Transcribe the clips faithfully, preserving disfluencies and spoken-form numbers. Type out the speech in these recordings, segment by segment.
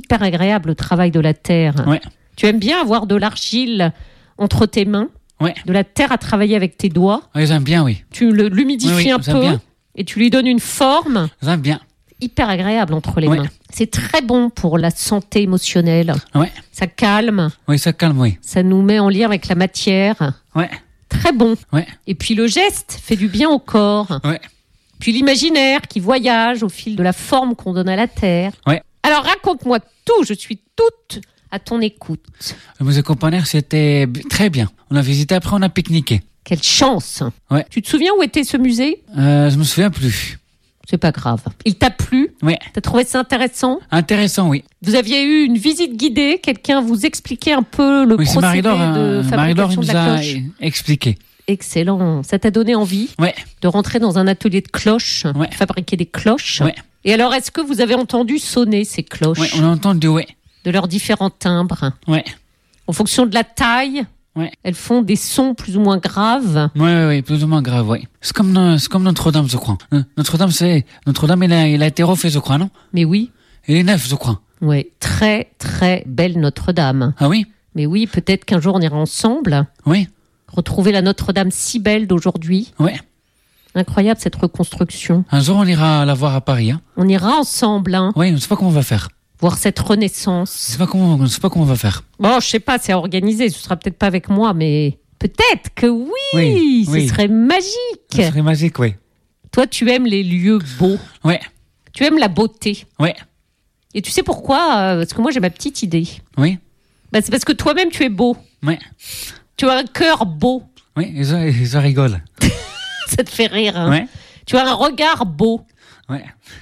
hyper agréable le travail de la terre. Ouais. Tu aimes bien avoir de l'argile entre tes mains, Ouais. de la terre à travailler avec tes doigts. Ouais, j'aime bien, oui. Tu le- l'humidifies Oui, oui, un j'aime peu bien. et tu lui donnes une forme J'aime bien. hyper agréable entre les Ouais. mains. C'est très bon pour la santé émotionnelle. Ouais. Ça calme, Oui, ça calme, oui. ça nous met en lien avec la matière. Ouais. Très bon. Ouais. Et puis le geste fait du bien au corps. Ouais. Puis l'imaginaire qui voyage au fil de la forme qu'on donne à la terre. Ouais. Alors raconte-moi tout, je suis toute à ton écoute. Le musée Campanaire, c'était b- très bien. On a visité, après on a pique-niqué. Quelle chance. Ouais. Tu te souviens où était ce musée ? Euh, je me souviens plus. C'est pas grave. Il t'a plu ? Ouais. T'as trouvé ça intéressant ? Intéressant, oui. Vous aviez eu une visite guidée, quelqu'un vous expliquait un peu le Oui, c'est procédé Marie-Laure, de euh, fabrication Marie-Laure de nous la a cloche. e- expliqué. Excellent. Ça t'a donné envie Ouais. de rentrer dans un atelier de cloches, Ouais. fabriquer des cloches. Ouais. Et alors, est-ce que vous avez entendu sonner ces cloches Ouais, on a entendu, ouais. de leurs différents timbres ? Ouais. En fonction de la taille, Ouais. elles font des sons plus ou moins graves. Ouais, ouais, ouais, plus ou moins grave, ouais. C'est comme, no- c'est comme Notre-Dame, je crois. Euh, Notre-Dame, c'est, Notre-Dame, il a, il a été refait, je crois, non? Mais oui, Il est neuf, je crois. ouais, très très belle Notre-Dame. Ah oui? Mais oui, peut-être qu'un jour on ira ensemble Oui? retrouver la Notre-Dame si belle d'aujourd'hui. Ouais. Incroyable cette reconstruction. Un jour, on ira la voir à Paris, hein. On ira ensemble, hein, Oui, on ne sait pas comment on va faire. voir cette On renaissance. sait pas comment, on ne sait pas comment on va faire. Bon, je sais pas, c'est organisé, ce sera peut-être pas avec moi, mais peut-être que oui, Oui, ce oui. serait magique. Ça serait magique, oui. Toi, tu aimes les lieux beaux, Ouais. tu aimes la beauté. Ouais. Et tu sais pourquoi ? Euh, Parce que moi, j'ai ma petite idée. Oui. Bah, c'est parce que toi-même, tu es beau. Ouais. Tu as un cœur beau. Oui, ils, ils, ils rigolent. Ça te fait rire, hein ? Ouais. Tu as un regard beau. Ouais.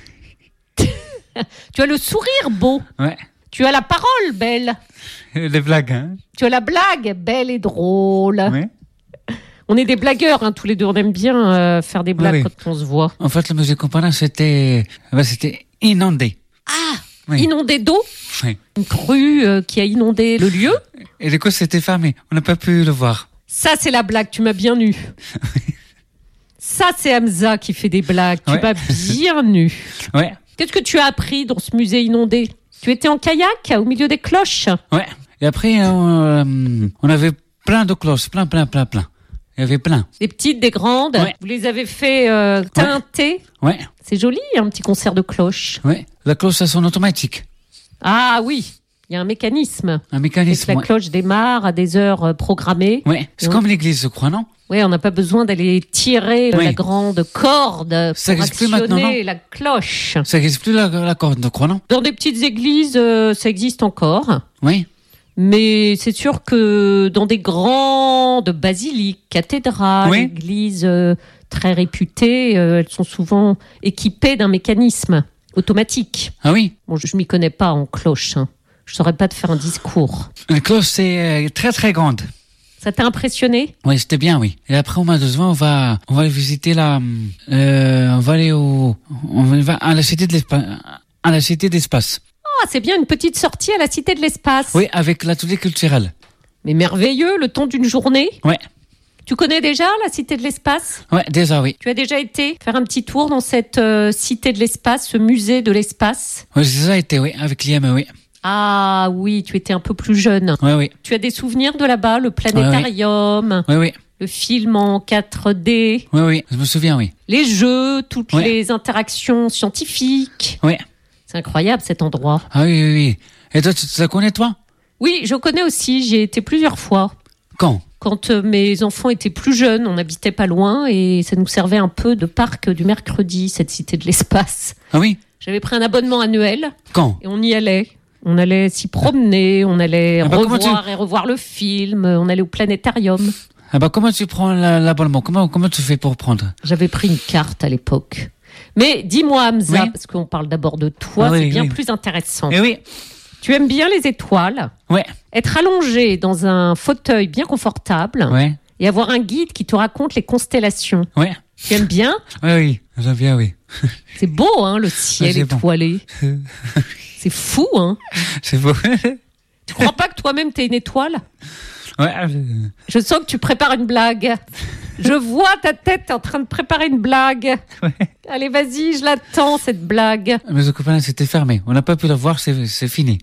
Tu as le sourire beau. Ouais. Tu as la parole belle. Les blagues, hein. Tu as la blague belle et drôle. Ouais. On est des blagueurs, hein, tous les deux. On aime bien euh, faire des blagues Oui. quand on se voit. En fait, le musée Campanaire, c'était, bah, c'était inondé. Ah, Oui. inondé d'eau. Oui. Une crue euh, qui a inondé le lieu. Et du coup, c'était fermé. On n'a pas pu le voir. Ça, c'est la blague. Tu m'as bien eu. Ça, c'est Hamza qui fait des blagues. Tu Ouais. m'as bien eu. Ouais. Qu'est-ce que tu as appris dans ce musée inondé ? Tu étais en kayak au milieu des cloches ? Ouais. Et après, euh, on avait plein de cloches. Plein, plein, plein, plein. Il y avait plein. Des petites, des grandes. Ouais. Vous les avez fait euh, teinter. Ouais. C'est joli, un petit concert de cloches. Ouais. La cloche, ça sonne automatique. Ah oui, il y a un mécanisme. Un Et que mécanisme. la Ouais. cloche démarre à des heures euh, programmées. Ouais. C'est Ouais. comme l'église, je crois, non? Oui, on n'a pas besoin d'aller tirer euh, Oui. la grande corde Ça pour existe plus actionner maintenant, non la cloche. Ça n'existe plus la, la corde, je crois, non? Dans des petites églises, euh, ça existe encore. Oui. Mais c'est sûr que dans des grandes basiliques, cathédrales, Oui. églises euh, très réputées, euh, elles sont souvent équipées d'un mécanisme automatique. Ah oui. Bon, je ne m'y connais pas en cloche. Hein. Je ne saurais pas te faire un discours. La cloche, c'est euh, très, très grande. Ça t'a impressionné ? Oui, c'était bien, oui. Et après, au mois de juin, on va, on va aller visiter la, euh, on va aller au, on va à la cité de l'espace, à la cité d'espace. Ah, c'est bien une petite sortie à la Cité de l'Espace. Oui, avec l'atelier culturel. Mais merveilleux, le temps d'une journée. Ouais. Tu connais déjà la Cité de l'Espace ? Ouais, déjà, oui. Tu as déjà été faire un petit tour dans cette euh, Cité de l'Espace, ce musée de l'espace ? Oui, j'ai déjà été, oui, avec l'I M, oui. Ah oui, tu étais un peu plus jeune. Oui, oui. Tu as des souvenirs de là-bas, le planétarium, Oui, oui. le film en quatre D, Oui, oui. Je me souviens, oui. les jeux, toutes Ouais. les interactions scientifiques. Oui. C'est incroyable cet endroit. Ah oui, oui, oui. Et toi, tu, tu la connais, toi? Oui, je connais aussi, j'y ai été plusieurs fois. Quand? Quand euh, mes enfants étaient plus jeunes, on habitait pas loin et ça nous servait un peu de parc du mercredi, cette Cité de l'Espace. Ah oui? J'avais pris un abonnement annuel Quand? et on y allait. On allait s'y promener, on allait Ah bah, comment revoir et revoir le film, on allait au planétarium. Ah bah, comment tu prends la- l'abonnement? Comment, comment tu fais pour prendre? J'avais pris une carte à l'époque. Mais dis-moi, Hamza, Oui. parce qu'on parle d'abord de toi, Ah oui, c'est bien oui. plus intéressant. Eh oui. Tu aimes bien les étoiles, Ouais. être allongé dans un fauteuil bien confortable Ouais. et avoir un guide qui te raconte les constellations. Ouais. Tu aimes bien? Oui, oui. J'aime bien, oui. C'est beau, hein, le ciel Ouais, c'est bon. étoilé. C'est fou, hein. C'est beau. Tu crois pas que toi-même t'es une étoile? Ouais. Je sens que tu prépares une blague. Je vois ta tête, t'es en train de préparer une blague. Ouais. Allez, vas-y, je l'attends, cette blague. Mais le copain, c'était fermé. On n'a pas pu le voir, c'est, c'est fini.